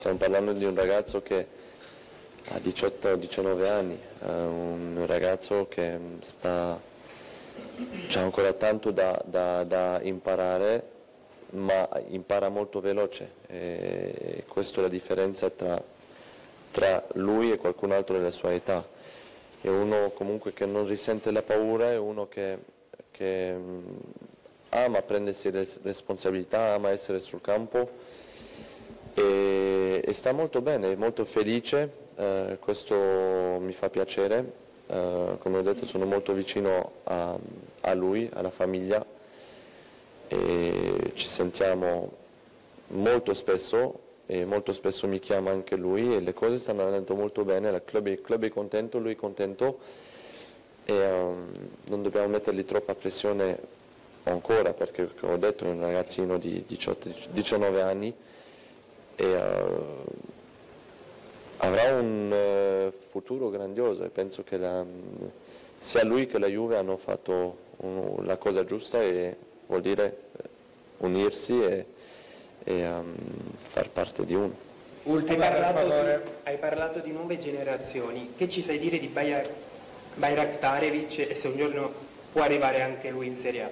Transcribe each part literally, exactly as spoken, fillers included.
Stiamo parlando di un ragazzo che ha diciotto diciannove anni, un ragazzo che sta, c'ha ancora tanto da, da, da imparare, ma impara molto veloce e questa è la differenza tra, tra lui e qualcun altro della sua età. È uno comunque che non risente la paura, è uno che, che ama prendersi le responsabilità, ama essere sul campo e, e sta molto bene, è molto felice, eh, questo mi fa piacere, eh, come ho detto sono molto vicino a, a lui, alla famiglia e ci sentiamo molto spesso e molto spesso mi chiama anche lui e le cose stanno andando molto bene, il club, il club è contento, lui è contento e um, non dobbiamo mettergli troppa pressione ancora perché come ho detto è un ragazzino di diciotto diciannove anni e uh, avrà un uh, futuro grandioso e penso che la, sia lui che la Juve hanno fatto un, la cosa giusta e vuol dire unirsi e, e um, far parte di uno. Ultima, hai, parlato di, hai parlato di nuove generazioni, che ci sai dire di Bayrak, Bayraktarevic e se un giorno può arrivare anche lui in Serie A?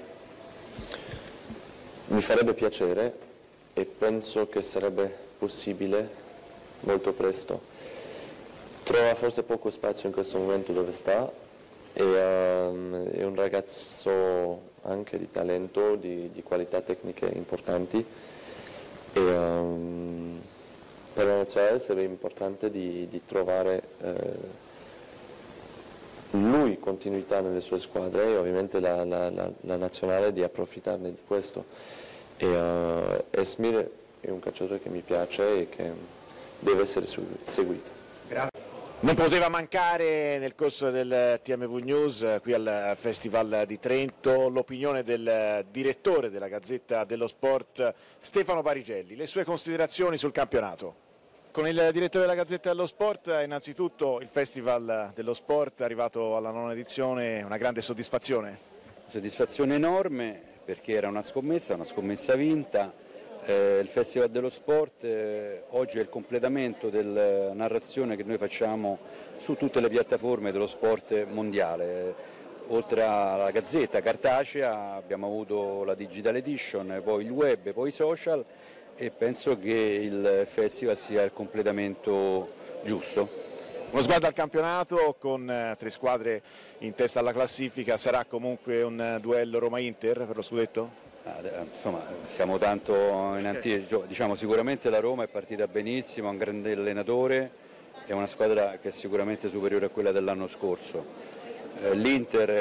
Mi farebbe piacere e penso che sarebbe possibile molto presto. Trova forse poco spazio in questo momento dove sta e um, è un ragazzo anche di talento, di, di qualità tecniche importanti e um, per la nazionale sarebbe importante di, di trovare eh, lui continuità nelle sue squadre e ovviamente la, la, la, la nazionale di approfittarne di questo. E, uh, Esmir è un calciatore che mi piace e che deve essere seguito. Grazie. Non poteva mancare nel corso del T M V News qui al Festival di Trento l'opinione del direttore della Gazzetta dello Sport Stefano Parigelli, le sue considerazioni sul campionato. Con il direttore della Gazzetta dello Sport innanzitutto il Festival dello Sport è arrivato alla nona edizione, una grande soddisfazione. Soddisfazione enorme perché era una scommessa, una scommessa vinta. Eh, il Festival dello Sport eh, oggi è il completamento della narrazione che noi facciamo su tutte le piattaforme dello sport mondiale. Eh, oltre alla Gazzetta cartacea abbiamo avuto la Digital Edition, poi il web, poi i social e penso che il Festival sia il completamento giusto. Uno sguardo al campionato con eh, tre squadre in testa alla classifica, sarà comunque un eh, duello Roma-Inter per lo scudetto? Insomma, siamo tanto in anticipo, diciamo sicuramente la Roma è partita benissimo, ha un grande allenatore, è una squadra che è sicuramente superiore a quella dell'anno scorso. Eh, L'Inter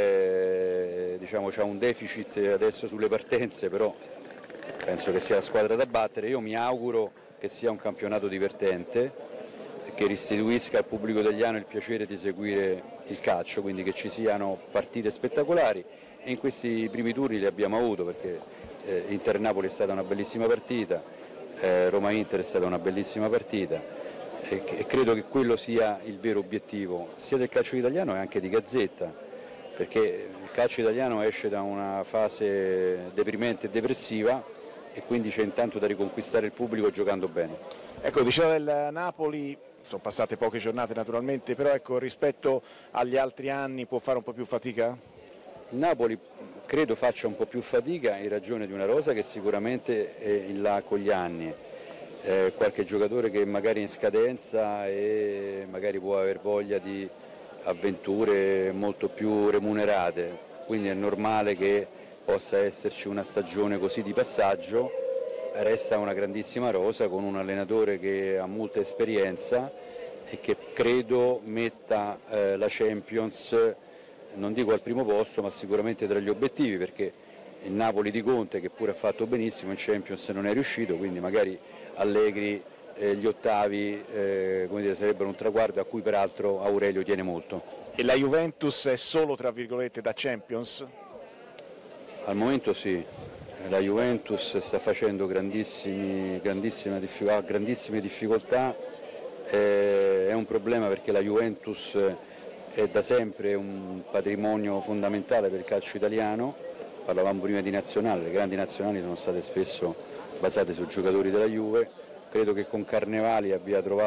eh, diciamo, ha un deficit adesso sulle partenze, però penso che sia la squadra da battere. Io mi auguro che sia un campionato divertente, che restituisca al pubblico italiano il piacere di seguire il calcio, quindi che ci siano partite spettacolari. E in questi primi turni li abbiamo avuto perché eh, Inter-Napoli è stata una bellissima partita, eh, Roma-Inter è stata una bellissima partita e, e credo che quello sia il vero obiettivo sia del calcio italiano e anche di Gazzetta, perché il calcio italiano esce da una fase deprimente e depressiva e quindi c'è intanto da riconquistare il pubblico giocando bene. Ecco, diceva del Napoli, sono passate poche giornate naturalmente, però ecco, rispetto agli altri anni può fare un po' più fatica? Il Napoli credo faccia un po' più fatica in ragione di una rosa che sicuramente è in là con gli anni, eh, qualche giocatore che magari è in scadenza e magari può aver voglia di avventure molto più remunerate, quindi è normale che possa esserci una stagione così di passaggio. Resta una grandissima rosa con un allenatore che ha molta esperienza e che credo metta eh, la Champions, non dico al primo posto, ma sicuramente tra gli obiettivi, perché il Napoli di Conte, che pure ha fatto benissimo in Champions, non è riuscito, quindi magari Allegri eh, gli ottavi eh, come dire, sarebbero un traguardo a cui peraltro Aurelio tiene molto. E la Juventus è solo tra virgolette da Champions? Al momento sì, la Juventus sta facendo grandissimi, grandissime, difficoltà, grandissime difficoltà, eh, è un problema perché la Juventus è da sempre un patrimonio fondamentale per il calcio italiano. Parlavamo prima di nazionali, le grandi nazionali sono state spesso basate su giocatori della Juve, credo che con Carnevali abbia trovato